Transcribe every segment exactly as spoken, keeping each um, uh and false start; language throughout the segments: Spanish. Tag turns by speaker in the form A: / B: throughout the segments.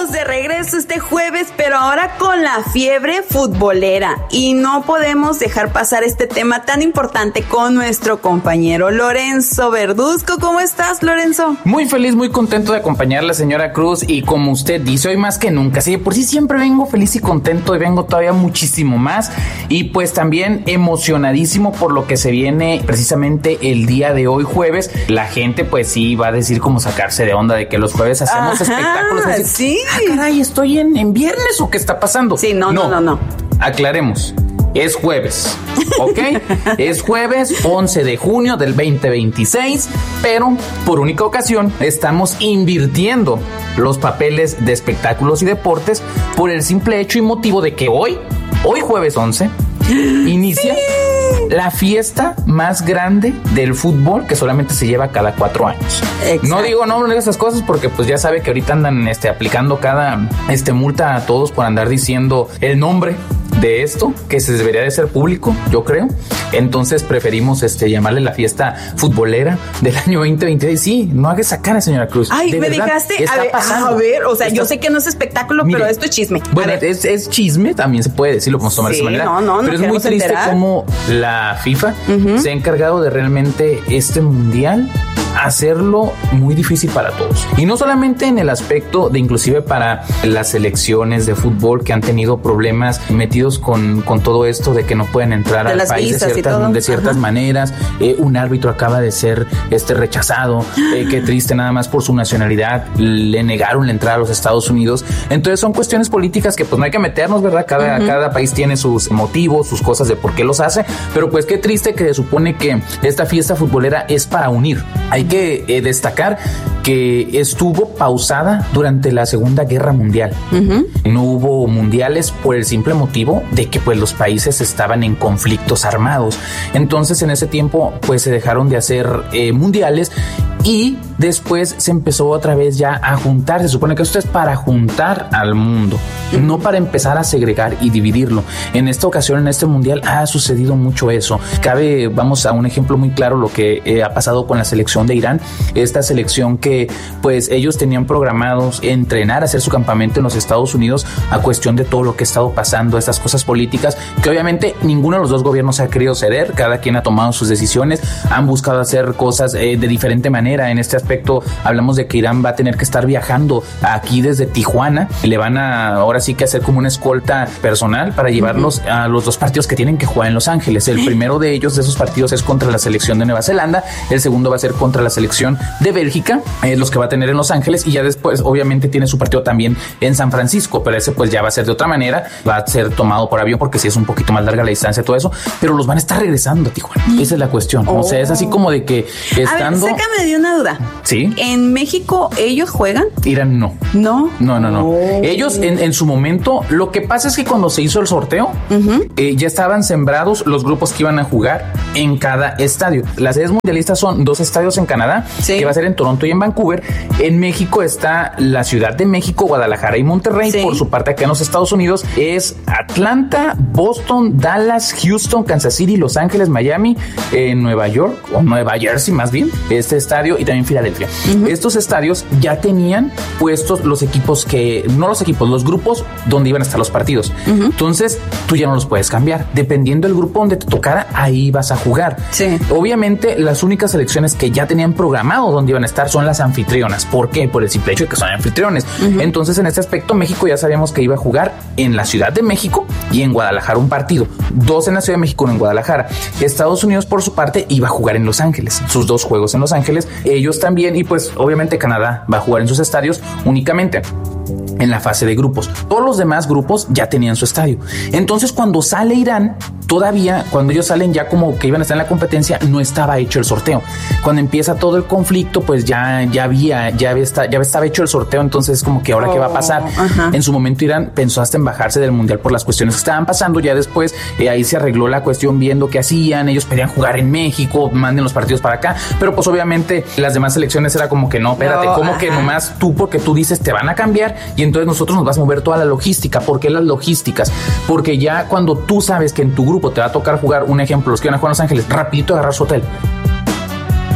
A: Estamos de regreso este jueves, pero ahora con la fiebre futbolera. Y no podemos dejar pasar este tema tan importante con nuestro compañero Lorenzo Verduzco. ¿Cómo estás, Lorenzo?
B: Muy feliz, muy contento de acompañarla, señora Cruz. Y como usted dice, hoy más que nunca. Sí, por sí siempre vengo feliz y contento y vengo todavía muchísimo más. Y pues también emocionadísimo por lo que se viene precisamente el día de hoy, jueves. La gente pues sí va a decir como sacarse de onda de que los jueves hacemos Ajá, espectáculos. Decir,
A: sí.
B: Ah, caray, ¿estoy en, en viernes o qué está pasando?
A: Sí, no, no, no, no. no.
B: Aclaremos. Es jueves, ¿ok? Es jueves once de junio del veinte veintiséis, pero por única ocasión estamos invirtiendo los papeles de espectáculos y deportes por el simple hecho y motivo de que hoy, hoy jueves once, inicia... Sí. La fiesta más grande del fútbol que solamente se lleva cada cuatro años. Exacto. No digo no, no digo esas cosas porque pues ya sabe que ahorita andan este, aplicando cada este, multa a todos por andar diciendo el nombre de esto, que se debería de ser público, yo creo. Entonces preferimos este, llamarle la fiesta futbolera del año veinte veinte. Sí, no haga esa cara, señora Cruz.
A: Ay,
B: de
A: me
B: verdad,
A: dejaste a ver, a ver, o sea, está... yo sé que no es espectáculo, Mire, pero esto es chisme.
B: Bueno, es, es chisme, también se puede decir, lo podemos tomar
A: sí,
B: de esa manera.
A: No, no,
B: pero
A: no
B: es muy triste
A: enterar.
B: Cómo la FIFA uh-huh. se ha encargado de realmente este mundial hacerlo muy difícil para todos. Y no solamente en el aspecto de inclusive para las selecciones de fútbol que han tenido problemas metidos con, con todo esto de que no pueden entrar
A: de
B: al país de ciertas, de ciertas maneras. Eh, un árbitro acaba de ser este rechazado. Eh, qué triste, nada más por su nacionalidad. Le negaron la entrada a los Estados Unidos. Entonces son cuestiones políticas que pues no hay que meternos, ¿verdad? Cada, uh-huh. cada país tiene sus motivos, sus cosas de por qué los hace. Pero pues qué triste que se supone que esta fiesta futbolera es para unir. Hay que eh, destacar que estuvo pausada durante la Segunda Guerra Mundial. Uh-huh. No hubo mundiales por el simple motivo de que pues los países estaban en conflictos armados. Entonces en ese tiempo pues se dejaron de hacer eh, mundiales y después se empezó otra vez ya a juntar. Se supone que esto es para juntar al mundo, uh-huh. no para empezar a segregar y dividirlo. En esta ocasión, en este mundial, ha sucedido mucho eso. Cabe, vamos a un ejemplo muy claro, lo que eh, ha pasado con la selección de Irán. Esta selección que pues ellos tenían programados entrenar, hacer su campamento en los Estados Unidos a cuestión de todo lo que ha estado pasando, estas cosas políticas, que obviamente ninguno de los dos gobiernos ha querido ceder, cada quien ha tomado sus decisiones, han buscado hacer cosas eh, de diferente manera. En este aspecto hablamos de que Irán va a tener que estar viajando aquí desde Tijuana, le van a ahora sí que hacer como una escolta personal para llevarlos uh-huh. a los dos partidos que tienen que jugar en Los Ángeles. El primero de ellos, de esos partidos, es contra la selección de Nueva Zelanda, el segundo va a ser contra la selección de Bélgica, eh, los que va a tener en Los Ángeles, y ya después obviamente tiene su partido también en San Francisco, pero ese pues ya va a ser de otra manera, va a ser tomado por avión porque sí es un poquito más larga la distancia, todo eso, pero los van a estar regresando a Tijuana. Mm. Esa es la cuestión. Oh. O sea, es así como de que estando...
A: A ver, sácame de una duda.
B: ¿Sí?
A: ¿En México ellos juegan?
B: Irán no.
A: ¿No?
B: No, no, no.
A: Oh.
B: Ellos en, en su momento, lo que pasa es que cuando se hizo el sorteo, uh-huh. eh, ya estaban sembrados los grupos que iban a jugar en cada estadio. Las sedes mundialistas son dos estadios en Canadá, sí. que va a ser en Toronto y en Vancouver. En México está la Ciudad de México, Guadalajara y Monterrey. Sí. Por su parte, acá en los Estados Unidos es Atlanta, Boston, Dallas, Houston, Kansas City, Los Ángeles, Miami, eh, Nueva York o Nueva Jersey más bien, este estadio, y también Filadelfia. Uh-huh. Estos estadios ya tenían puestos los equipos que, no los equipos, los grupos donde iban a estar los partidos. Uh-huh. Entonces, tú ya no los puedes cambiar. Dependiendo del grupo donde te tocara, ahí vas a jugar.
A: Sí.
B: Obviamente, las únicas selecciones que ya tenían programado donde iban a estar son las anfitrionas. ¿Por qué? Por el simple hecho de que son anfitriones. Uh-huh. Entonces, en este aspecto, México ya sabíamos que iba a jugar en la Ciudad de México y en Guadalajara un partido. Dos en la Ciudad de México, uno en Guadalajara. Estados Unidos, por su parte, iba a jugar en Los Ángeles. Sus dos juegos en Los Ángeles. Ellos también, y pues, obviamente, Canadá va a jugar en sus estadios únicamente en la fase de grupos. Todos los demás grupos ya tenían su estadio. Entonces, cuando sale Irán, todavía, cuando ellos salen ya como que iban a estar en la competencia, no estaba hecho el sorteo. Cuando empieza todo el conflicto, pues ya, ya había, ya había, ya estaba hecho el sorteo. Entonces, como que ahora oh, qué va a pasar. Ajá. En su momento, Irán pensó hasta en bajarse del mundial por las cuestiones que estaban pasando. Ya después, eh, ahí se arregló la cuestión viendo qué hacían. Ellos pedían jugar en México, manden los partidos para acá. Pero pues obviamente las demás selecciones era como que no, espérate, no, como ajá. que nomás tú, porque tú dices, te van a cambiar y entonces nosotros nos vas a mover toda la logística. ¿Por qué las logísticas? Porque ya cuando tú sabes que en tu grupo te va a tocar jugar, un ejemplo, los que van a jugar en Los Ángeles, rapidito agarrar su hotel.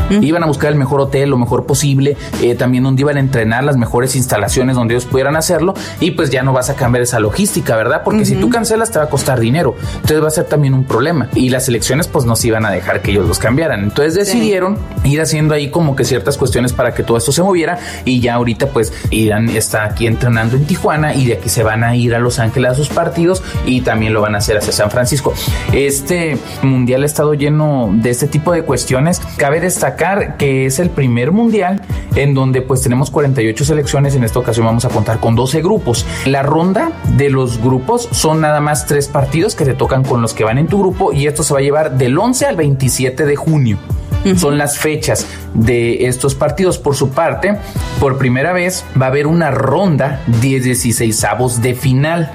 B: Uh-huh. Iban a buscar el mejor hotel, lo mejor posible, eh, también donde iban a entrenar, las mejores instalaciones donde ellos pudieran hacerlo, y pues ya no vas a cambiar esa logística, ¿verdad? Porque uh-huh. si tú cancelas te va a costar dinero, entonces va a ser también un problema, y las elecciones pues no se iban a dejar que ellos los cambiaran, entonces decidieron sí. ir haciendo ahí como que ciertas cuestiones para que todo esto se moviera, y ya ahorita pues Irán está aquí entrenando en Tijuana, y de aquí se van a ir a Los Ángeles a sus partidos, y también lo van a hacer hacia San Francisco. Este mundial ha estado lleno de este tipo de cuestiones. Cabe destacar que es el primer mundial en donde pues tenemos cuarenta y ocho selecciones. En esta ocasión vamos a contar con doce grupos. La ronda de los grupos son nada más tres partidos que te tocan con los que van en tu grupo, y esto se va a llevar del once al veintisiete de junio. Uh-huh. Son las fechas de estos partidos. Por su parte, por primera vez va a haber una ronda de dieciseisavos de final.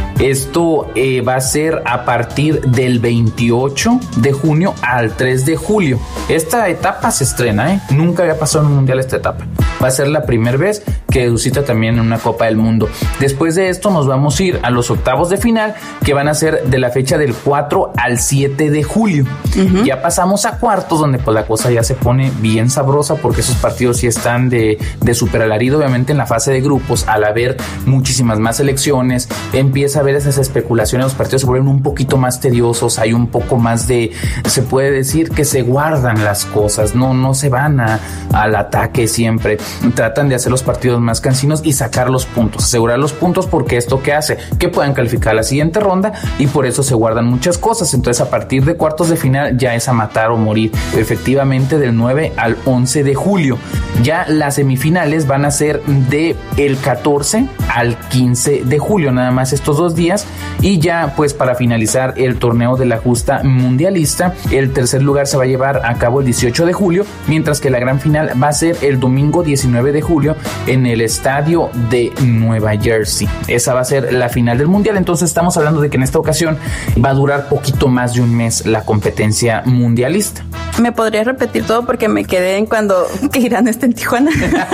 B: Esto eh, va a ser a partir del veintiocho de junio al tres de julio. Esta etapa se estrena, ¿eh? Nunca había pasado en un mundial esta etapa. Va a ser la primera vez que suscita también en una Copa del Mundo. Después de esto nos vamos a ir a los octavos de final, que van a ser de la fecha del cuatro al siete de julio. Uh-huh. Ya pasamos a cuartos, donde pues la cosa ya se pone bien sabrosa, porque esos partidos sí están de, de super alarido. Obviamente en la fase de grupos, al haber muchísimas más selecciones, empieza a haber esas especulaciones, los partidos se vuelven un poquito más tediosos, hay un poco más de, se puede decir que se guardan las cosas, no, no se van a, al ataque siempre, tratan de hacer los partidos más cansinos y sacar los puntos, asegurar los puntos, porque esto que hace que puedan calificar a la siguiente ronda, y por eso se guardan muchas cosas. Entonces a partir de cuartos de final ya es a matar o morir, efectivamente del nueve al once de julio. Ya las semifinales van a ser de el catorce al quince de julio, nada más estos dos días, y ya pues para finalizar el torneo de la justa mundialista, el tercer lugar se va a llevar a cabo el dieciocho de julio, mientras que la gran final va a ser el domingo diecinueve de julio en el estadio de Nueva Jersey. Esa va a ser la final del mundial. Entonces estamos hablando de que en esta ocasión va a durar poquito más de un mes la competencia mundialista.
A: ¿Me podrías repetir todo? Porque me quedé en cuando que Irán está en Tijuana.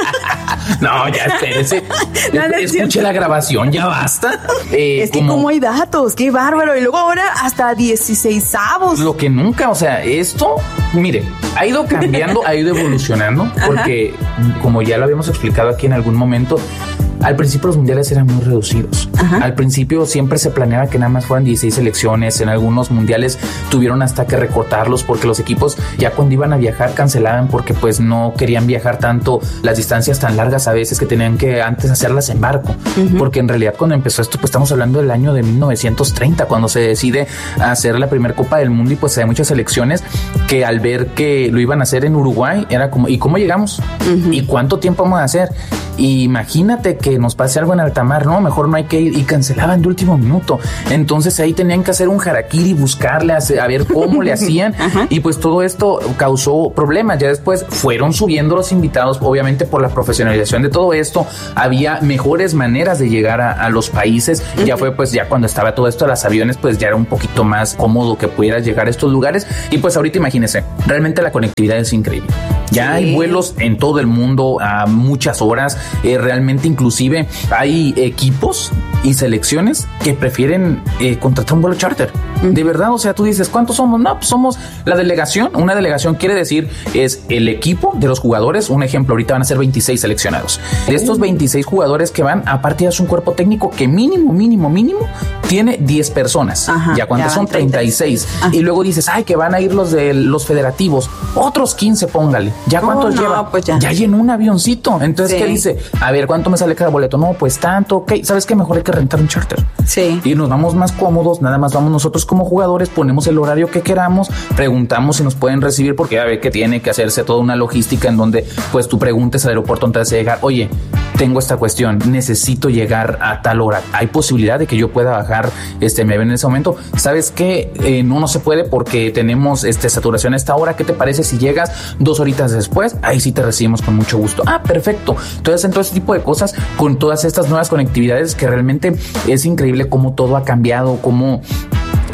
B: No, ya espérese. No, no escuche la grabación, ya basta.
A: Eh, es que como, como hay datos, qué bárbaro. Y luego ahora hasta dieciseisavos.
B: Lo que nunca, o sea, esto, mire, ha ido cambiando, ha ido evolucionando, porque ajá, como ya lo habíamos explicado aquí en algún momento, al principio los mundiales eran muy reducidos. Ajá. Al principio siempre se planeaba que nada más fueran dieciséis selecciones. En algunos mundiales tuvieron hasta que recortarlos, porque los equipos ya cuando iban a viajar cancelaban, porque pues no querían viajar tanto, las distancias tan largas a veces, que tenían que antes hacerlas en barco. Uh-huh. Porque en realidad cuando empezó esto, pues estamos hablando del año de mil novecientos treinta, cuando se decide hacer la primera Copa del Mundo, y pues hay muchas selecciones que al ver que lo iban a hacer en Uruguay, era como, ¿y cómo llegamos? Uh-huh. ¿Y cuánto tiempo vamos a hacer? Y imagínate que nos pase algo en alta mar, no, mejor no hay que ir, y cancelaban de último minuto. Entonces ahí tenían que hacer un harakiri, buscarle a, a ver cómo le hacían. Y pues todo esto causó problemas. Ya después fueron subiendo los invitados, obviamente por la profesionalización de todo esto había mejores maneras de llegar a, a los países. Ya fue pues ya cuando estaba todo esto de los aviones, pues ya era un poquito más cómodo que pudieras llegar a estos lugares. Y pues ahorita imagínense, realmente la conectividad es increíble. Ya sí, hay vuelos en todo el mundo a muchas horas. Eh, realmente inclusive hay equipos y selecciones que prefieren eh, contratar un vuelo charter. Mm. De verdad, o sea, tú dices, ¿cuántos somos? No, pues somos la delegación. Una delegación quiere decir es el equipo de los jugadores. Un ejemplo, ahorita van a ser veintiséis seleccionados. De estos veintiséis jugadores que van, aparte es un cuerpo técnico que mínimo, mínimo, mínimo tiene diez personas. Ajá, ya cuando ya son treinta y seis. Ajá. Y luego dices, ay, que van a ir los de los federativos. Otros quince, póngale. ¿Ya cuántos oh, no, lleva? Pues ya. ya llenó un avioncito. Entonces, sí, ¿qué dice? A ver, ¿cuánto me sale cada boleto? No, pues tanto. Ok, ¿sabes qué? Mejor hay que rentar un charter.
A: Sí.
B: Y nos vamos más cómodos. Nada más vamos nosotros como jugadores, ponemos el horario que queramos, preguntamos si nos pueden recibir, porque ya ve que tiene que hacerse toda una logística en donde pues tú preguntes al aeropuerto antes de llegar, oye, tengo esta cuestión, necesito llegar a tal hora, hay posibilidad de que yo pueda bajar este me ven en ese momento. ¿Sabes qué? Eh, no, no se puede porque tenemos este saturación a esta hora. ¿Qué te parece si llegas dos horitas después? Ahí sí te recibimos con mucho gusto. Ah, perfecto. Entonces, en todo ese tipo de cosas, con todas estas nuevas conectividades, que realmente es increíble cómo todo ha cambiado, cómo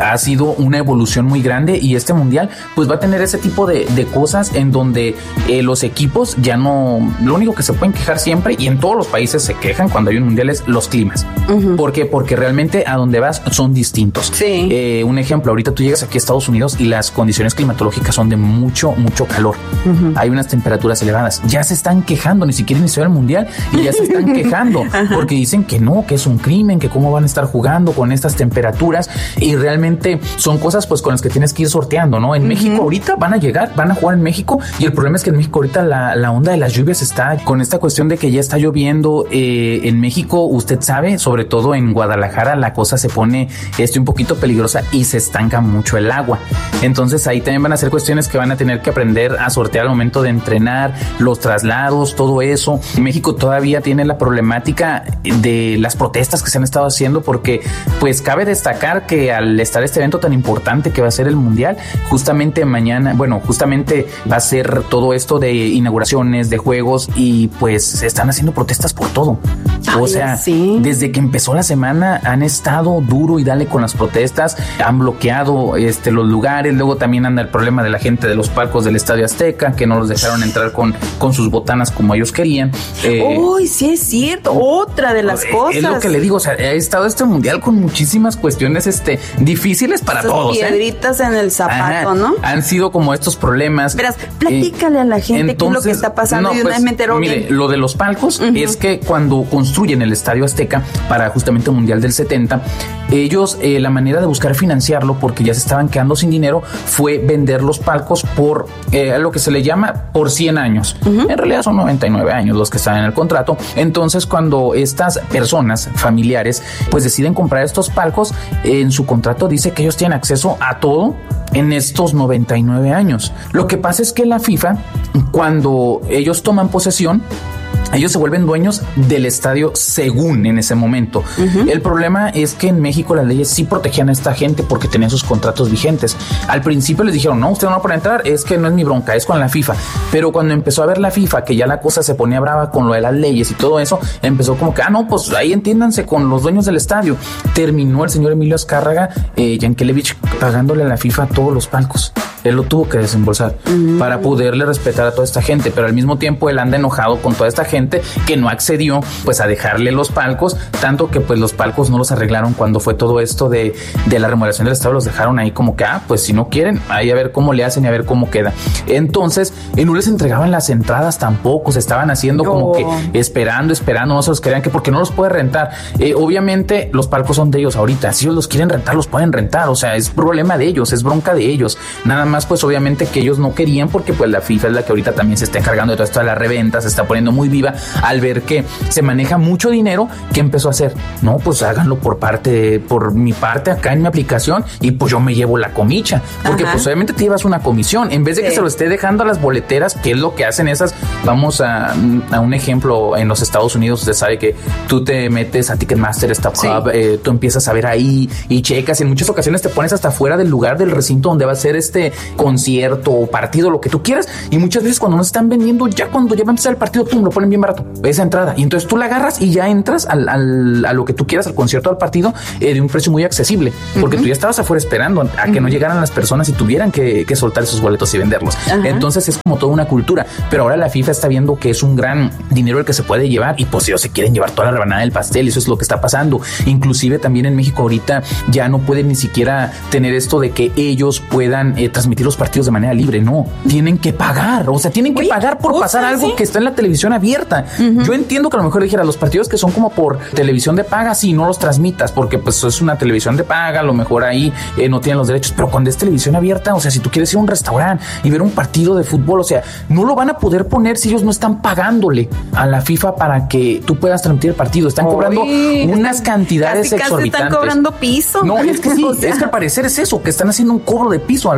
B: ha sido una evolución muy grande y este mundial pues va a tener ese tipo de, de cosas en donde eh, los equipos ya no, lo único que se pueden quejar siempre y en todos los países se quejan cuando hay un mundial es los climas. Uh-huh. ¿Por qué? Porque realmente a donde vas son distintos.
A: Sí.
B: Eh, un ejemplo, ahorita tú llegas aquí a Estados Unidos y las condiciones climatológicas son de mucho, mucho calor. Uh-huh. Hay unas temperaturas elevadas. Ya se están quejando, ni siquiera iniciar el mundial y ya se están quejando porque dicen que no, que es un crimen, que cómo van a estar jugando con estas temperaturas y realmente son cosas pues con las que tienes que ir sorteando, ¿no? En uh-huh. México ahorita van a llegar, van a jugar en México y el problema es que en México ahorita la, la onda de las lluvias está con esta cuestión de que ya está lloviendo. Eh, en México, usted sabe, sobre todo en Guadalajara, la cosa se pone este, un poquito peligrosa y se estanca mucho el agua. Entonces ahí también van a ser cuestiones que van a tener que aprender a sortear al momento de entrenar, los traslados, todo eso. México todavía tiene la problemática de las protestas que se han estado haciendo porque pues cabe destacar que al estar este evento tan importante que va a ser el Mundial, justamente mañana, bueno, justamente va a ser todo esto de inauguraciones, de juegos y pues se están haciendo protestas por todo. O
A: Ay,
B: sea,
A: sí.
B: Desde que empezó la semana han estado duro y dale con las protestas, han bloqueado este, los lugares, luego también anda el problema de la gente de los palcos del Estadio Azteca, que no los dejaron entrar con, con sus botanas como ellos querían.
A: Eh, Uy, sí es cierto, otra de las
B: eh,
A: cosas.
B: Es lo que le digo, o sea, ha estado este mundial con muchísimas cuestiones este, difíciles para
A: Esas
B: todos.
A: Piedritas eh. en el zapato, Ajá, ¿no?
B: Han sido como estos problemas.
A: Verás, platícale eh, a la gente entonces, qué es lo que está pasando
B: no,
A: y una
B: pues,
A: vez me enteró
B: mire,
A: bien.
B: Lo de los palcos uh-huh. es que cuando construyen el Estadio Azteca para justamente el Mundial del setenta, ellos, eh, la manera de buscar financiarlo, porque ya se estaban quedando sin dinero, fue vender los palcos por eh, lo que se le llama por cien años. Uh-huh. En realidad son noventa y nueve años los que están en el contrato. Entonces, cuando estas personas familiares pues deciden comprar estos palcos, eh, en su contrato dice que ellos tienen acceso a todo en estos noventa y nueve años. Lo que pasa es que la FIFA, cuando ellos toman posesión, ellos se vuelven dueños del estadio según en ese momento. Uh-huh. El problema es que en México las leyes sí protegían a esta gente porque tenían sus contratos vigentes. Al principio les dijeron, no, usted no va a poder entrar, es que no es mi bronca, es con la FIFA. Pero cuando empezó a ver la FIFA que ya la cosa se ponía brava con lo de las leyes y todo eso, empezó como que, ah, no, pues ahí entiéndanse con los dueños del estadio. Terminó el señor Emilio Azcárraga, eh, Yankelevich, pagándole a la FIFA todos los palcos. Él lo tuvo que desembolsar uh-huh. para poderle respetar a toda esta gente, pero al mismo tiempo él anda enojado con toda esta gente que no accedió pues a dejarle los palcos, tanto que pues los palcos no los arreglaron cuando fue todo esto de, de la remodelación del estadio, los dejaron ahí como que, ah, pues si no quieren, ahí a ver cómo le hacen y a ver cómo queda. Entonces, eh, no les entregaban las entradas tampoco, se estaban haciendo como oh. que esperando, esperando, no se los querían, que porque no los puede rentar. Eh, obviamente los palcos son de ellos ahorita, si ellos los quieren rentar, los pueden rentar, o sea, es problema de ellos, es bronca de ellos, nada más pues obviamente que ellos no querían porque pues la FIFA es la que ahorita también se está encargando de toda esta de la reventa, se está poniendo muy viva al ver que se maneja mucho dinero. ¿Qué empezó a hacer? No, pues háganlo por parte, por mi parte acá en mi aplicación y pues yo me llevo la comicha, porque Ajá. pues obviamente te llevas una comisión, en vez de sí. que se lo esté dejando a las boleteras, que es lo que hacen esas. Vamos a, a un ejemplo, en los Estados Unidos usted sabe que tú te metes a Ticketmaster, Stop sí. Hub, eh, tú empiezas a ver ahí y checas, en muchas ocasiones te pones hasta fuera del lugar del recinto donde va a ser este concierto o partido, lo que tú quieras, y muchas veces cuando nos están vendiendo, ya cuando ya va a empezar el partido, pum, lo ponen bien barato, esa entrada, y entonces tú la agarras y ya entras al, al, a lo que tú quieras, al concierto, al partido, eh, de un precio muy accesible, porque uh-huh. tú ya estabas afuera esperando a que uh-huh. no llegaran las personas y tuvieran que, que soltar esos boletos y venderlos. Uh-huh. Entonces es como toda una cultura, pero ahora la FIFA está viendo que es un gran dinero el que se puede llevar y pues ellos se quieren llevar toda la rebanada del pastel, y eso es lo que está pasando. Inclusive también en México ahorita ya no pueden ni siquiera tener esto de que ellos puedan eh, transmitir los partidos de manera libre, no, tienen que pagar, o sea, tienen que Uy, pagar por pasar algo ¿sí? que está en la televisión abierta. Uh-huh. Yo entiendo que a lo mejor dijera, los partidos que son como por televisión de paga, sí, no los transmitas, porque pues es una televisión de paga, a lo mejor ahí eh, no tienen los derechos, pero cuando es televisión abierta, o sea, si tú quieres ir a un restaurante y ver un partido de fútbol, o sea, no lo van a poder poner si ellos no están pagándole a la FIFA para que tú puedas transmitir el partido. Están Uy, cobrando unas cantidades casi, casi exorbitantes.
A: Están cobrando piso.
B: No, es que sí,
A: o sea.
B: es que al parecer es eso, que están haciendo un cobro de piso, al parecer.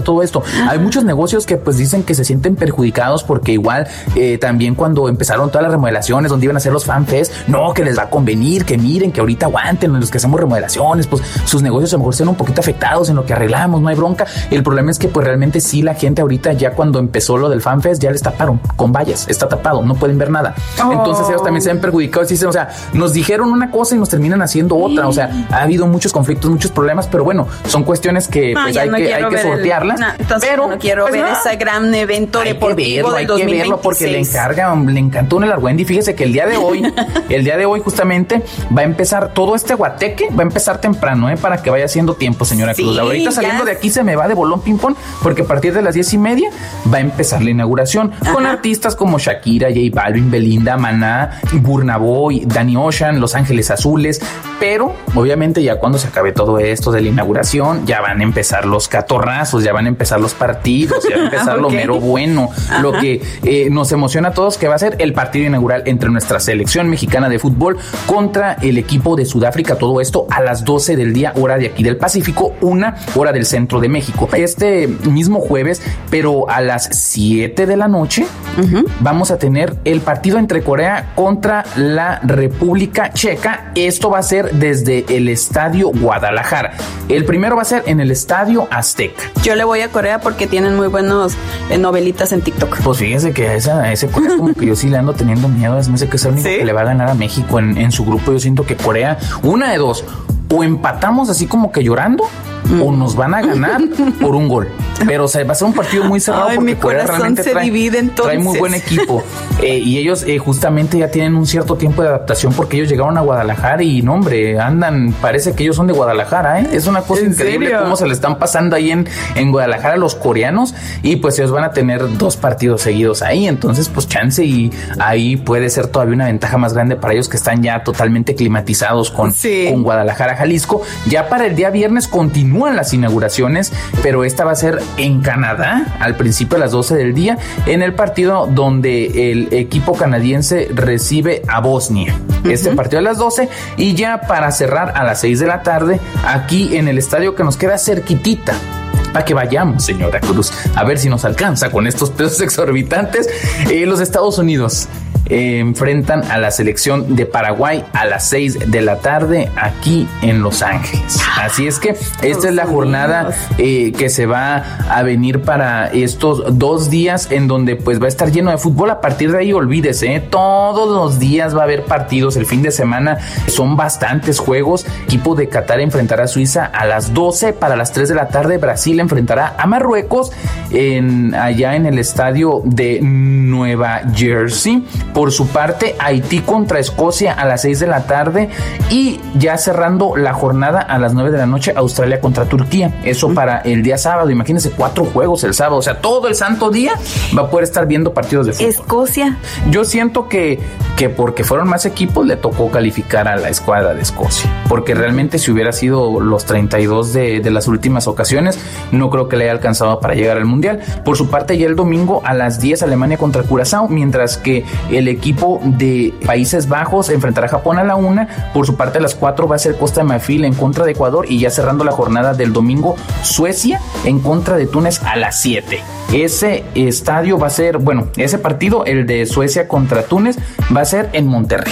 B: todo esto. Hay muchos negocios que pues dicen que se sienten perjudicados porque igual eh, también cuando empezaron todas las remodelaciones donde iban a hacer los FanFest, no, que les va a convenir, que miren, que ahorita aguanten los que hacemos remodelaciones, pues sus negocios a lo mejor sean un poquito afectados en lo que arreglamos, no hay bronca. El problema es que pues realmente sí la gente ahorita ya cuando empezó lo del FanFest ya les taparon con vallas, está tapado, no pueden ver nada. Oh. Entonces ellos también se ven perjudicados y dicen, o sea, nos dijeron una cosa y nos terminan haciendo otra, o sea, ha habido muchos conflictos, muchos problemas, pero bueno, son cuestiones que no, pues hay no que, hay que sortearlas.
A: El, no, entonces
B: pero
A: no quiero pues, ver no, ese gran evento
B: hay
A: deportivo
B: que verlo, del dos mil veintiséis. Hay que verlo porque le encarga, le encantó un el Argüendi. Fíjese que el día de hoy, el día de hoy justamente va a empezar todo este guateque, va a empezar temprano, ¿eh? Para que vaya haciendo tiempo, señora sí, Cruz. Ahorita saliendo ya. de aquí se me va de bolón ping pong porque a partir de las diez y media va a empezar la inauguración. Ajá. Con artistas como Shakira, J Balvin, Belinda, Maná, Burna Boy, Danny Ocean, Los Ángeles Azules, pero obviamente ya cuando se acabe todo esto de la inauguración ya van a empezar los catorrazos, ya van a empezar los partidos, ya va a empezar okay. lo mero bueno. Ajá. Lo que eh, nos emociona a todos que va a ser el partido inaugural entre nuestra selección mexicana de fútbol contra el equipo de Sudáfrica, todo esto a las doce del día, hora de aquí del Pacífico, una hora del centro de México. Este mismo jueves, pero a las siete de la noche, uh-huh. vamos a tener el partido entre Corea contra la República Checa. Esto va a ser desde el Estadio Guadalajara. El primero va a ser en el Estadio Azteca.
A: Yo le voy a Corea porque tienen muy buenos eh, novelitas en TikTok.
B: Pues fíjese que a, esa, a ese Corea como que yo sí le ando teniendo miedo. Es, no sé qué es el único ¿Sí? que le va a ganar a México en, en su grupo. Yo siento que Corea, una de dos, o empatamos así como que llorando, mm. o nos van a ganar por un gol. Pero o sea, va a ser un partido muy cerrado.
A: Ay,
B: porque
A: mi corazón
B: Corea realmente
A: se
B: trae,
A: divide entonces.
B: trae muy buen equipo. eh, y ellos eh, justamente ya tienen un cierto tiempo de adaptación porque ellos llegaron a Guadalajara y no, hombre, andan, parece que ellos son de Guadalajara, ¿eh? Es una cosa increíble serio? Cómo se le están pasando ahí en, en Guadalajara los coreanos y pues ellos van a tener dos partidos seguidos ahí. Entonces, pues chance y ahí puede ser todavía una ventaja más grande para ellos que están ya totalmente climatizados con, sí. con Guadalajara, Jalisco. Ya para el día viernes continúan las inauguraciones, pero esta va a ser en Canadá al principio a las doce del día en el partido donde el equipo canadiense recibe a Bosnia. Uh-huh. Este partido a las doce y ya para cerrar a las seis de la tarde aquí en el estadio que nos queda cerquitita. Para que vayamos, señora Cruz, a ver si nos alcanza con estos precios exorbitantes. Eh, los Estados Unidos eh, enfrentan a la selección de Paraguay a las seis de la tarde aquí en Los Ángeles. Así es que esta es la jornada eh, que se va a venir para estos dos días en donde pues va a estar lleno de fútbol. A partir de ahí, olvídese, ¿eh? Todos los días va a haber partidos. El fin de semana son bastantes juegos. Equipo de Qatar enfrentará a Suiza a las doce. Para las tres de la tarde, Brasil enfrentará a Marruecos en, allá en el estadio de Nueva Jersey. Por su parte, Haití contra Escocia a las seis de la tarde y ya cerrando la jornada a las nueve de la noche, Australia contra Turquía. Eso para el día sábado. Imagínense, cuatro juegos el sábado. O sea, todo el santo día va a poder estar viendo partidos de fútbol.
A: Escocia.
B: Yo siento que, que porque fueron más equipos le tocó calificar a la escuadra de Escocia. Porque realmente si hubiera sido los treinta y dos de, de las últimas ocasiones, no creo que le haya alcanzado para llegar al Mundial. Por su parte, ya el domingo a las diez, Alemania contra Curazao, mientras que el equipo de Países Bajos enfrentará a Japón a la una. Por su parte, a las cuatro va a ser Costa de Marfil en contra de Ecuador y ya cerrando la jornada del domingo, Suecia en contra de Túnez a las siete. Ese estadio va a ser, bueno, ese partido, el de Suecia contra Túnez, va a ser en Monterrey.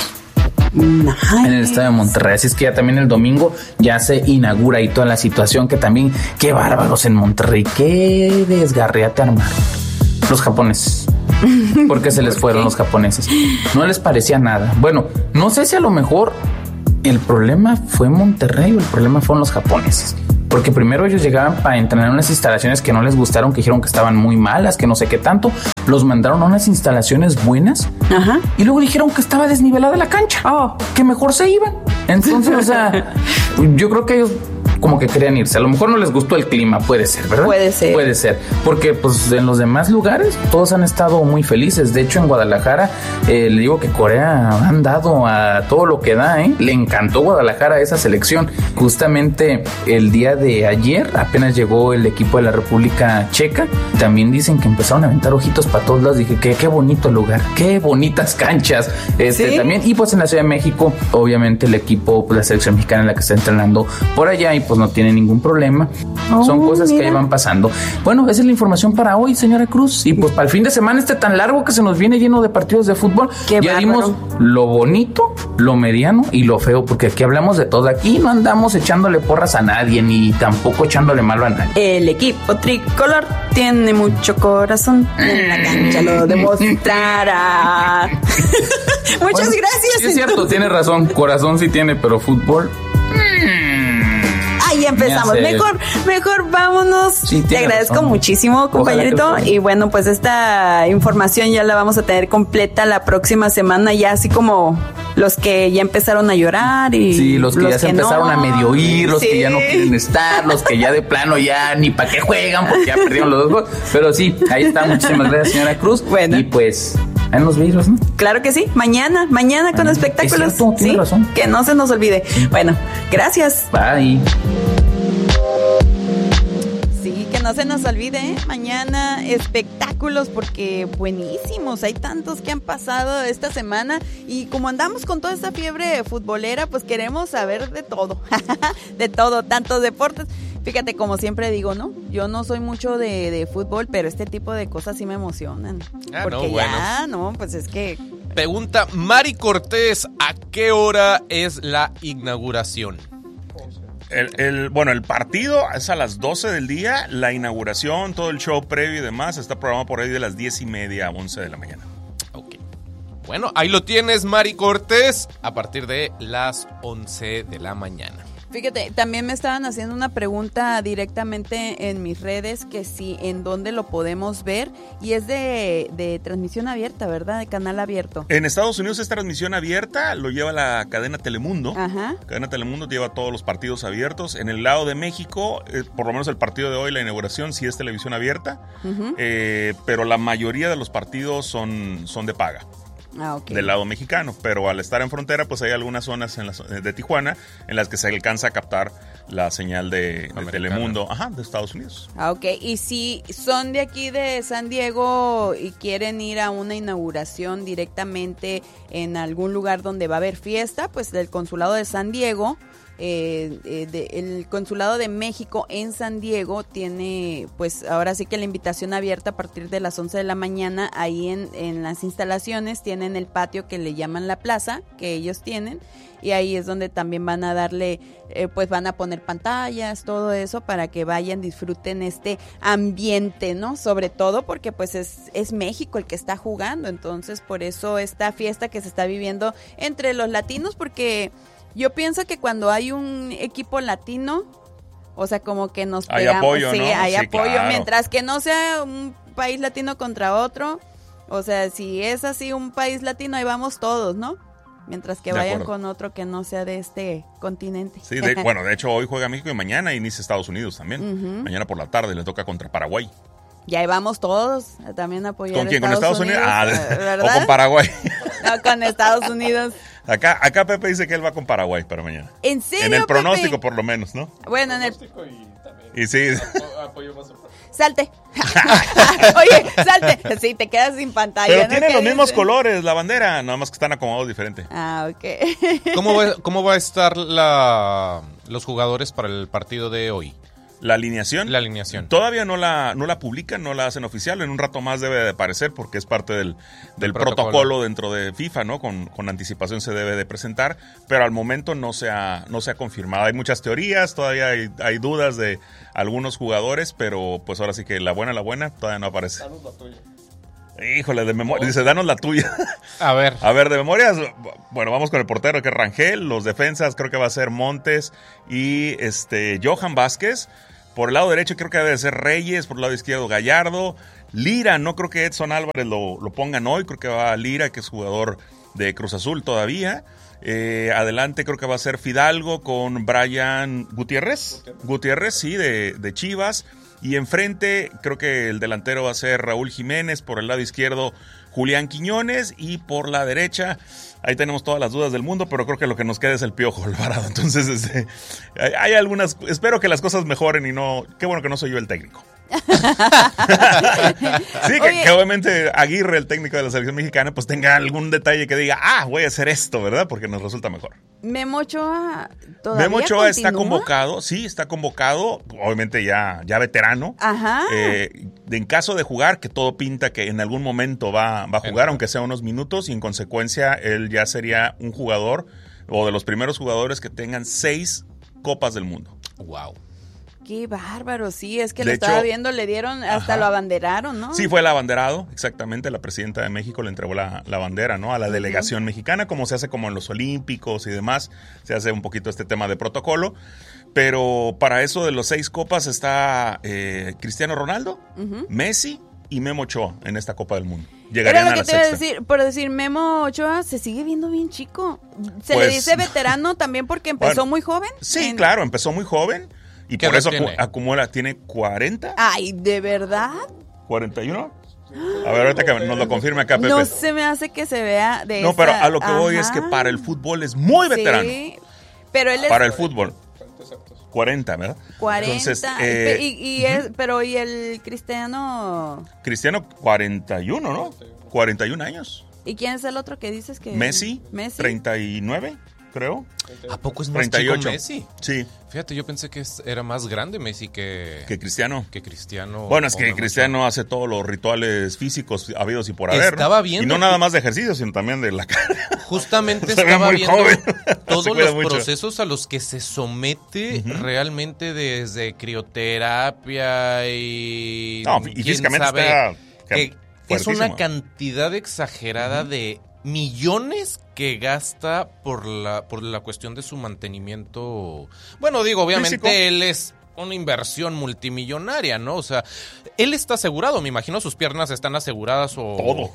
B: Nice. En el estadio de Monterrey. Así es que ya también el domingo ya se inaugura y toda la situación que también, qué bárbaros en Monterrey, qué desgarriate armaron los japoneses. ¿Por qué se les fueron los japoneses? No les parecía nada. Bueno, no sé si a lo mejor el problema fue Monterrey o el problema fueron los japoneses. Porque primero ellos llegaban para entrenar en unas instalaciones que no les gustaron, que dijeron que estaban muy malas, que no sé qué tanto. Los mandaron a unas instalaciones buenas. Ajá. Y luego dijeron que estaba desnivelada la cancha. Oh, que mejor se iban. Entonces, o sea, yo creo que ellos como que querían irse. A lo mejor no les gustó el clima, puede ser, ¿verdad?
A: Puede ser.
B: Puede ser. Porque pues en los demás lugares todos han estado muy felices. De hecho, en Guadalajara, eh, le digo que Corea han dado a todo lo que da, ¿eh? Le encantó Guadalajara a esa selección. Justamente el día de ayer apenas llegó el equipo de la República Checa. También dicen que empezaron a aventar ojitos para todos lados. Dije, qué, qué bonito lugar, qué bonitas canchas. Este, ¿Sí? También. Y pues en la Ciudad de México, obviamente el equipo, pues, la selección mexicana en la que está entrenando por allá y pues pues no tiene ningún problema. Oh, Son cosas mira. que ahí van pasando. Bueno, esa es la información para hoy, señora Cruz. Y pues para el fin de semana este tan largo que se nos viene lleno de partidos de fútbol, Qué ya bárbaro. dimos lo bonito, lo mediano y lo feo, porque aquí hablamos de todo. Aquí no andamos echándole porras a nadie, ni tampoco echándole malo a nadie.
A: El equipo tricolor tiene mucho corazón. En la cancha lo demostrará. Muchas bueno, gracias.
B: Sí es cierto, tiene razón. Corazón sí tiene, pero fútbol...
A: Ahí empezamos. Mejor, mejor vámonos. Sí, Te agradezco razón. muchísimo, compañerito. Y bueno, pues esta información ya la vamos a tener completa la próxima semana, ya así como los que ya empezaron a llorar y
B: sí, los que los ya se que empezaron no. a medio ir, los sí. que ya no quieren estar, los que ya de plano ya ni para qué juegan porque ya perdieron los dos juegos. Pero sí, ahí está. Muchísimas gracias, señora Cruz. Bueno. Y pues en los vidrios, ¿no?
A: Claro que sí. Mañana, mañana con espectáculos.
B: Es cierto,
A: ¿sí?
B: razón.
A: Que no se nos olvide. Sí. Bueno, gracias.
B: Bye.
A: Sí, que no se nos olvide, ¿eh? Mañana espectáculos porque buenísimos. Hay tantos que han pasado esta semana y como andamos con toda esta fiebre futbolera, pues queremos saber de todo. De todo, tantos deportes. Fíjate, como siempre digo, ¿no? Yo no soy mucho de, de fútbol, pero este tipo de cosas sí me emocionan.
C: Ah,
A: porque
C: no, bueno.
A: ya, no, pues es que...
C: Pregunta Mari Cortés, ¿a qué hora es la inauguración?
D: El, el, bueno, el partido es a las doce del día, la inauguración, todo el show previo y demás está programado por ahí de las diez y media a once de la mañana.
C: Ok. Bueno, ahí lo tienes, Mari Cortés, a partir de las once de la mañana.
A: Fíjate, también me estaban haciendo una pregunta directamente en mis redes, que sí, en dónde lo podemos ver, y es de, de transmisión abierta, ¿verdad? De canal abierto.
D: En Estados Unidos es transmisión abierta, lo lleva la cadena Telemundo.
A: Ajá.
D: Cadena Telemundo lleva todos los partidos abiertos. En el lado de México, eh, por lo menos el partido de hoy, la inauguración, sí es televisión abierta, uh-huh. eh, pero la mayoría de los partidos son, son de paga.
A: Ah, okay.
D: Del lado mexicano, pero al estar en frontera pues hay algunas zonas en la, de Tijuana en las que se alcanza a captar la señal de, de Telemundo, ajá, de Estados Unidos.
A: Ah, ok, y si son de aquí de San Diego y quieren ir a una inauguración directamente en algún lugar donde va a haber fiesta, pues del consulado de San Diego, Eh, eh, de, el Consulado de México en San Diego tiene, pues ahora sí que la invitación abierta a partir de las once de la mañana. Ahí en, en las instalaciones tienen el patio que le llaman la plaza, que ellos tienen, y ahí es donde también van a darle, eh, pues van a poner pantallas, todo eso, para que vayan, disfruten este ambiente, ¿no? Sobre todo porque pues es, es México el que está jugando, entonces por eso esta fiesta que se está viviendo entre los latinos, porque yo pienso que cuando hay un equipo latino, o sea, como que nos
D: hay
A: pegamos,
D: apoyo,
A: sí,
D: ¿no?
A: hay
D: Sí,
A: apoyo,
D: claro.
A: Mientras que no sea un país latino contra otro, o sea, si es así un país latino, ahí vamos todos, ¿no? Mientras que
D: De
A: vayan
D: acuerdo.
A: con otro que no sea de este continente.
D: Sí, de, bueno, de hecho hoy juega México y mañana inicia Estados Unidos también. Uh-huh. Mañana por la tarde le toca contra Paraguay.
A: Y ahí vamos todos a también a apoyar.
D: ¿Con quién?
A: ¿Con
D: Estados
A: Unidos?
D: Unidos? Ah,
A: ¿verdad?
D: o con Paraguay.
A: No, con Estados Unidos.
D: Acá, acá Pepe dice que él va con Paraguay para mañana.
A: ¿En serio,
D: En el pronóstico,
A: Pepe?
D: por lo menos, ¿no?
A: Bueno, en el...
D: Y, y sí.
A: Salte. Oye, salte. Sí, te quedas sin pantalla.
D: Pero
A: ¿no?
D: tiene los
A: dice?
D: mismos colores, la bandera, nada más que están acomodados diferente.
A: Ah, ok.
C: ¿Cómo va, cómo va a estar la, los jugadores para el partido de hoy?
D: ¿La alineación?
C: La alineación.
D: Todavía no la, no la publican, no la hacen oficial. En un rato más debe de aparecer porque es parte del, del protocolo. protocolo dentro de FIFA, ¿no? Con, con anticipación se debe de presentar, pero al momento no se ha, no se ha confirmado. Hay muchas teorías, todavía hay, hay dudas de algunos jugadores, pero pues ahora sí que la buena, la buena, todavía no aparece. Danos la tuya. Híjole, de memoria. Dice, danos la tuya.
C: A ver.
D: A ver, de memorias, bueno, vamos con el portero que es Rangel. Los defensas creo que va a ser Montes y este Johan Vázquez. Por el lado derecho creo que debe ser Reyes, por el lado izquierdo Gallardo. Lira, no creo que Edson Álvarez lo, lo pongan hoy, creo que va Lira, que es jugador de Cruz Azul todavía. Eh, adelante creo que va a ser Fidalgo con Brian Gutiérrez. Gutiérrez, Gutiérrez sí, de, de Chivas. Y enfrente creo que el delantero va a ser Raúl Jiménez, por el lado izquierdo Julián Quiñones y por la derecha, ahí tenemos todas las dudas del mundo, pero creo que lo que nos queda es el Piojo Alvarado. Entonces, este, hay, hay algunas, espero que las cosas mejoren y no, qué bueno que no soy yo el técnico. Sí, que, que obviamente Aguirre, el técnico de la selección mexicana, pues tenga algún detalle que diga, ah, voy a hacer esto, ¿verdad? Porque nos resulta mejor.
A: Memo Ochoa todavía
D: Memo Ochoa está
A: continúa?
D: convocado, sí, está convocado, obviamente ya, ya veterano.
A: Ajá.
D: Eh, en caso de jugar, que todo pinta que en algún momento va, va a jugar, aunque sea unos minutos, y en consecuencia él ya sería un jugador, o de los primeros jugadores que tengan seis Copas del Mundo.
C: Wow.
A: Qué bárbaro, sí, es que
D: De
A: lo estaba
D: hecho,
A: viendo, le dieron, hasta
D: ajá.
A: lo abanderaron, ¿no?
D: Sí, fue el abanderado, exactamente. La presidenta de México le entregó la, la bandera, ¿no? A la delegación uh-huh. mexicana, como se hace como en los Olímpicos y demás. Se hace un poquito este tema de protocolo. Pero para eso de los seis copas está eh, Cristiano Ronaldo, uh-huh. Messi y Memo Ochoa en esta Copa del Mundo. Llegarían
A: Era lo que
D: a la
A: te iba a
D: sexta.
A: decir, por decir, Memo Ochoa se sigue viendo bien chico. Se
D: Pues,
A: le dice veterano también porque empezó
D: bueno,
A: muy joven.
D: Sí,
A: en...
D: claro, empezó muy joven. Y por eso tiene? acumula, tiene cuarenta.
A: Ay, ¿de verdad?
D: ¿cuarenta y uno? A ver, ahorita que nos lo confirme acá, Pepe.
A: No se me hace que se vea de
D: No,
A: esa...
D: pero a lo que
A: Ajá.
D: voy es que para el fútbol es muy veterano.
A: Sí, pero él es...
D: Para el fútbol. cuarenta, ¿verdad?
A: cuarenta.
D: Entonces, eh,
A: y, y es, pero ¿y el Cristiano?
D: Cristiano, cuarenta y uno, ¿no? cuarenta y un años.
A: ¿Y quién es el otro que dices que...?
D: Messi,
A: Messi.
D: treinta y nueve, creo.
C: ¿A poco es más
D: treinta y ocho.
C: chico Messi?
D: Sí.
C: Fíjate, yo pensé que era más grande Messi que...
D: Que Cristiano.
C: Que Cristiano.
D: Bueno, es que Cristiano hace todos los rituales físicos habidos y por haber.
C: Estaba
D: ¿no?
C: viendo.
D: Y no nada más de ejercicio, sino también de la cara.
C: Justamente
D: Se ve
C: estaba
D: muy
C: viendo
D: joven.
C: todos
D: Se cuida
C: los
D: mucho.
C: procesos a los que se somete
D: Ujú.
C: realmente desde crioterapia y...
D: No, y
C: quién
D: físicamente
C: sabe,
D: está
C: que es una
D: fuertísimo.
C: cantidad exagerada uh-huh. de millones que gasta por la por la cuestión de su mantenimiento. Bueno, digo, obviamente
D: Físico.
C: Él es una inversión multimillonaria, ¿no? O sea, él está asegurado, me imagino sus piernas están aseguradas o...
D: Todo.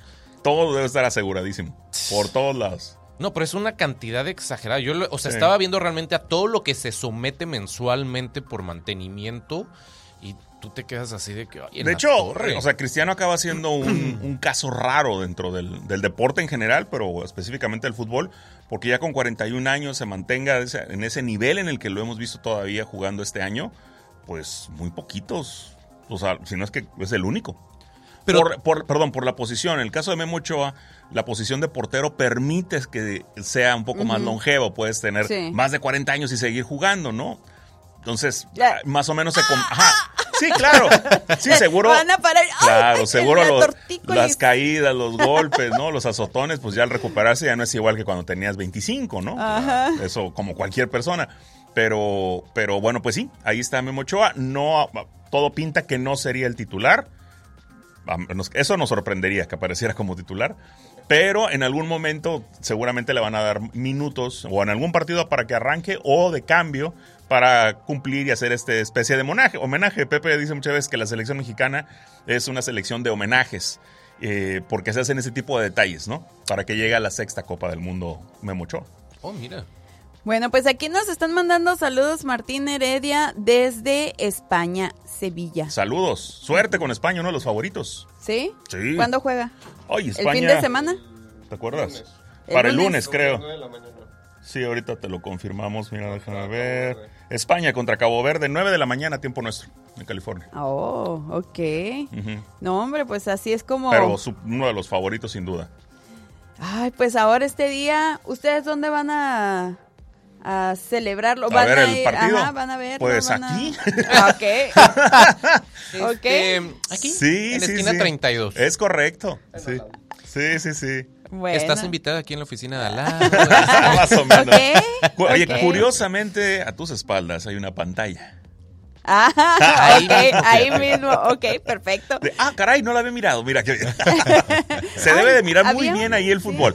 D: Todo debe estar aseguradísimo. Por todos lados.
C: No, pero es una cantidad exagerada. Yo, o sea,
D: Sí.
C: estaba viendo realmente a todo lo que se somete mensualmente por mantenimiento y tú te quedas así de que... Ay, en
D: De
C: la
D: hecho,
C: torre.
D: o sea, Cristiano acaba siendo un, un caso raro dentro del, del deporte en general, pero específicamente del fútbol, porque ya con cuarenta y un años se mantenga ese- en ese nivel en el que lo hemos visto todavía jugando este año, pues muy poquitos. O sea, si no es que es el único.
C: Pero-
D: por, por- perdón, por la posición. En el caso de Memo Ochoa, la posición de portero permite que sea un poco más
A: Ujú.
D: longevo. Puedes tener
A: Sí.
D: más de cuarenta años y seguir jugando, ¿no? Entonces,
A: Ya.
D: más o menos se... com- Ajá. Sí, claro. Sí, seguro.
A: Van a parar. ¡Ay!
D: Claro, seguro
A: La
D: los-
A: tortícolis.
D: las caídas, los golpes, ¿no? Los azotones, pues ya al recuperarse ya no es igual que cuando tenías veinticinco, ¿no?
A: Ajá.
D: Eso como cualquier persona. Pero, pero bueno, pues sí, ahí está Memo Ochoa. No, todo pinta que no sería el titular. Nos- Eso nos sorprendería que apareciera como titular. Pero en algún momento seguramente le van a dar minutos o en algún partido para que arranque o de cambio para cumplir y hacer esta especie de homenaje. homenaje. Pepe dice muchas veces que la selección mexicana es una selección de homenajes eh, porque se hacen ese tipo de detalles, ¿no? Para que llegue a la sexta Copa del Mundo Memo Ochoa.
C: Oh, mira.
A: Bueno, pues aquí nos están mandando saludos Martín Heredia desde España, Sevilla.
D: Saludos. Suerte con España, uno de los favoritos.
A: ¿Sí?
D: Sí.
A: ¿Cuándo juega?
D: Oye, España.
A: ¿El fin de semana?
D: ¿Te acuerdas?
A: El
D: Para el
A: lunes.
D: lunes, creo. Sí, ahorita te lo confirmamos. Mira, déjame ver. España contra Cabo Verde, nueve de la mañana, tiempo nuestro, en California.
A: Oh, ok.
D: Ujú.
A: No, hombre, pues así es como...
D: Pero su- uno de los favoritos, sin duda.
A: Ay, pues ahora este día, ¿ustedes dónde van a, a celebrarlo?
D: A
A: ¿Van
D: ver
A: a
D: el
A: ir?
D: partido.
A: Ajá, van a verlo.
D: Pues
A: van a-
D: aquí.
A: Ah, ok. Ok.
C: Este, aquí,
D: Sí,
C: en la
D: sí,
C: esquina
D: sí.
C: treinta y dos.
D: Es correcto. Sí, sí, sí. sí.
A: Bueno.
C: Estás invitada aquí en la oficina de al lado.
D: Más o menos.
A: Ok,
D: Cu- Oye,
A: ok.
D: curiosamente, a tus espaldas hay una pantalla.
A: Ah,
C: Ahí
A: ok,
C: mismo.
A: ahí mismo. Ok, perfecto.
D: De- ah, caray, no la había mirado. Mira, que se debe de mirar muy
A: Había-
D: bien ahí el
A: sí.
D: fútbol.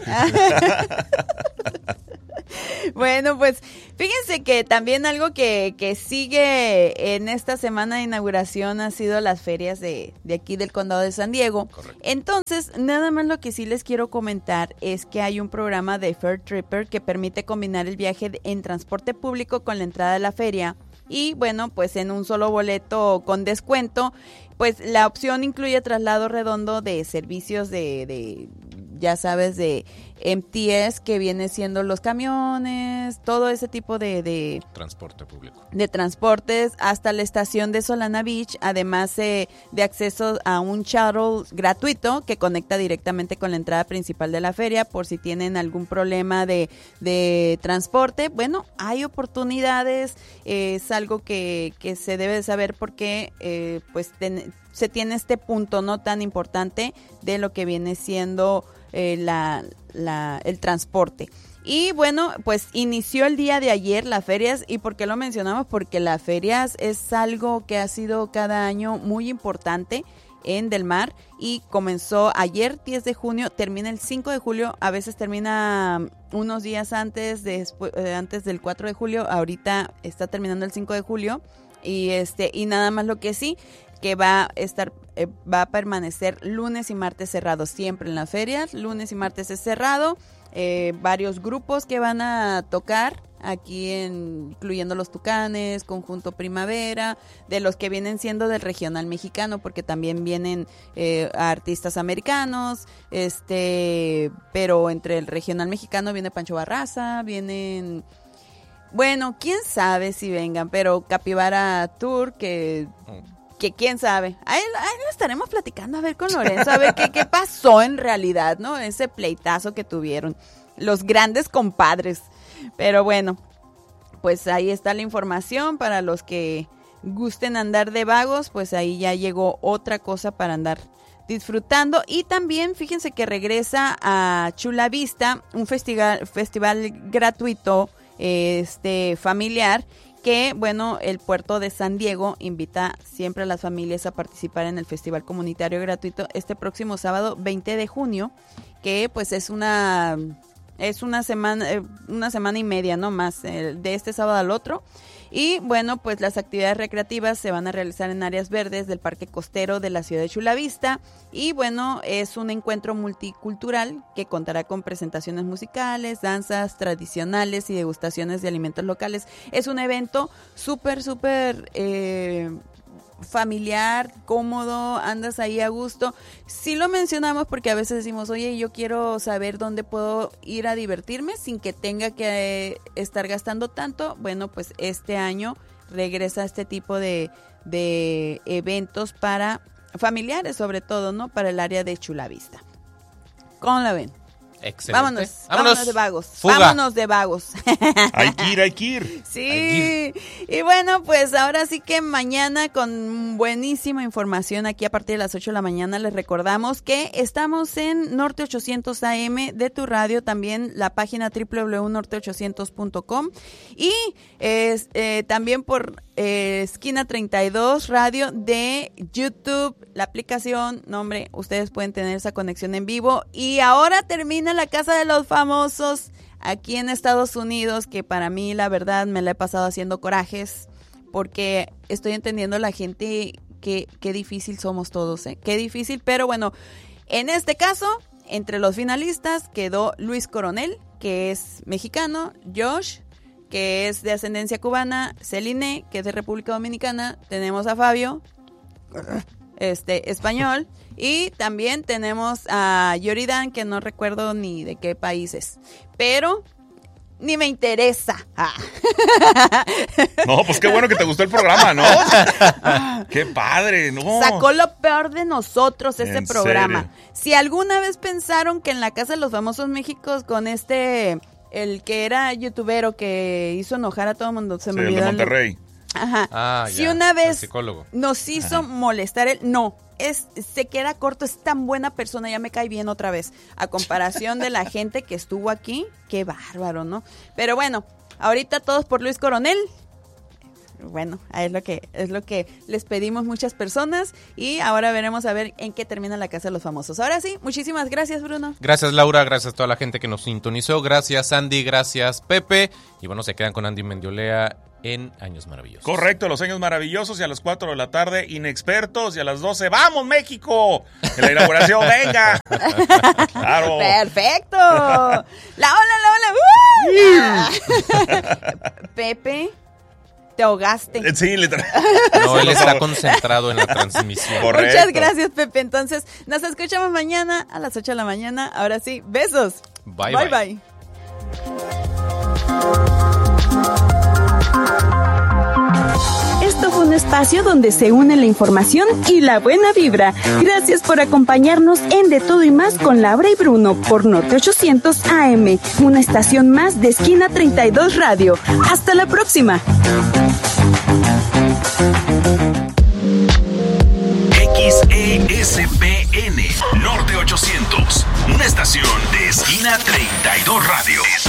A: Bueno, pues fíjense que también algo que, que sigue en esta semana de inauguración ha sido las ferias de, de aquí del condado de San Diego.
C: Correcto.
A: Entonces, nada más lo que sí les quiero comentar es que hay un programa de Fair Tripper que permite combinar el viaje de- en transporte público con la entrada a la feria. Y bueno, pues en un solo boleto con descuento, pues la opción incluye traslado redondo de servicios de, de ya sabes, de M T S, que viene siendo los camiones, todo ese tipo de, de
C: transporte público.
A: De transportes, hasta la estación de Solana Beach, además eh, de acceso a un shuttle gratuito que conecta directamente con la entrada principal de la feria, por si tienen algún problema de, de transporte. Bueno, hay oportunidades, eh, es algo que, que se debe de saber porque eh, pues ten, se tiene este punto no tan importante de lo que viene siendo eh, la, la, el transporte. Y bueno, pues inició el día de ayer las ferias. ¿Y por qué lo mencionamos? Porque las ferias es algo que ha sido cada año muy importante en Del Mar y comenzó ayer diez de junio, termina el cinco de julio, a veces termina unos días antes, después, eh, antes del cuatro de julio, ahorita está terminando el cinco de julio y este y nada más lo que sí, que va a estar, eh, va a permanecer lunes y martes cerrados, siempre en las ferias, lunes y martes es cerrado, eh, varios grupos que van a tocar aquí, en, incluyendo los Tucanes, Conjunto Primavera, de los que vienen siendo del regional mexicano, porque también vienen eh, artistas americanos, este, pero entre el regional mexicano viene Pancho Barraza, vienen, bueno, quién sabe si vengan, pero Capibara Tour, que... que quién sabe, ahí, ahí lo estaremos platicando a ver con Lorenzo, a ver qué, qué pasó en realidad, ¿no? Ese pleitazo que tuvieron los grandes compadres. Pero bueno, pues ahí está la información para los que gusten andar de vagos, pues ahí ya llegó otra cosa para andar disfrutando. Y también fíjense que regresa a Chula Vista, un festival, festival gratuito, este familiar, que bueno, el puerto de San Diego invita siempre a las familias a participar en el festival comunitario gratuito este próximo sábado veinte de junio, que pues es una... Es una semana, eh, una semana y media, no más, eh, de este sábado al otro. Y bueno, pues las actividades recreativas se van a realizar en áreas verdes del Parque Costero de la ciudad de Chula Vista. Y bueno, es un encuentro multicultural que contará con presentaciones musicales, danzas tradicionales y degustaciones de alimentos locales. Es un evento súper, súper... Eh, familiar, cómodo, andas ahí a gusto. Sí lo mencionamos porque a veces decimos, oye, yo quiero saber dónde puedo ir a divertirme sin que tenga que eh, estar gastando tanto. Bueno, pues este año regresa este tipo de, de eventos para familiares, sobre todo, ¿no? Para el área de Chula Vista. ¿Cómo la ven?
C: Excelente.
A: Vámonos, vámonos, vámonos de vagos.
C: Fuga.
A: Vámonos de vagos.
D: Hay que ir, hay que ir.
A: Sí.
C: Hay que ir.
A: Y bueno, pues ahora sí que mañana con buenísima información aquí a partir de las ocho de la mañana les recordamos que estamos en Norte ochocientos A M de tu radio, también la página doble u doble u doble u punto norte ochocientos punto com y es, eh, también por eh, Esquina treinta y dos Radio de YouTube, la aplicación, no hombre, ustedes pueden tener esa conexión en vivo. Y ahora termina la Casa de los Famosos aquí en Estados Unidos, que para mí la verdad me la he pasado haciendo corajes porque estoy entendiendo a la gente que qué difícil somos todos, ¿eh? Qué difícil, pero bueno, en este caso, entre los finalistas quedó Luis Coronel, que es mexicano, Josh, que es de ascendencia cubana, Celine, que es de República Dominicana, tenemos a Fabio, este, español, y también tenemos a Yoridan, que no recuerdo ni de qué país es, pero ni me interesa. Ah.
D: No, pues qué bueno que te gustó el programa, ¿no? Qué padre, ¿no?
A: Sacó lo peor de nosotros ese
D: ¿En
A: programa.
D: serio?
A: Si alguna vez pensaron que en la Casa de los Famosos Méxicos con este, el que era youtubero que hizo enojar a todo el mundo, se
D: Sí,
A: me
D: el de
A: olvidó el-
D: Monterrey.
A: Ajá.
C: Ah,
A: si
C: ya,
A: una
C: el
A: vez
C: psicólogo.
A: nos hizo
D: Ajá.
A: molestar él, no, es, se queda corto, es tan buena persona, ya me cae bien otra vez, a comparación de la gente que estuvo aquí, qué bárbaro, ¿no? Pero bueno, ahorita todos por Luis Coronel. Bueno, es lo que es lo que les pedimos muchas personas y ahora veremos a ver en qué termina la Casa de los Famosos. Ahora sí, muchísimas gracias, Bruno.
C: Gracias, Laura, gracias a toda la gente que nos sintonizó, gracias Andy, gracias Pepe, y bueno, se quedan con Andy Mendiolea en Años Maravillosos.
D: Correcto, los años maravillosos y a las cuatro de la tarde Inexpertos y a las doce ¡vamos México! En la inauguración, venga. Claro.
A: Perfecto. La ola, la ola. ¡Uh! Pepe, te ahogaste.
D: Sí, literal.
C: No, él está concentrado en la transmisión.
D: Correcto.
A: Muchas gracias, Pepe. Entonces, nos escuchamos mañana a las ocho de la mañana. Ahora sí, besos.
C: Bye,
A: Bye,
C: bye.
A: bye. Esto fue un espacio donde se une la información y la buena vibra. Gracias por acompañarnos en De Todo y Más con Laura y Bruno por Norte ochocientos A M, una estación más de Esquina treinta y dos Radio. Hasta la próxima.
E: X E S P N Norte ochocientos, una estación de Esquina treinta y dos Radio.